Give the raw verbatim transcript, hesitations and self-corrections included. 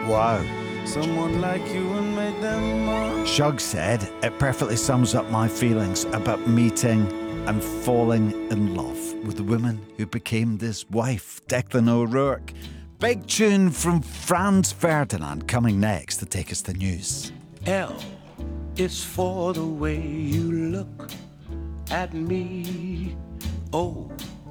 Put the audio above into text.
Wow. Someone like you and made them all. Shug said it perfectly sums up my feelings about meeting and falling in love with the woman who became this wife, Declan O'Rourke. Big tune from Franz Ferdinand coming next to take us to news. L is for the way you look at me. O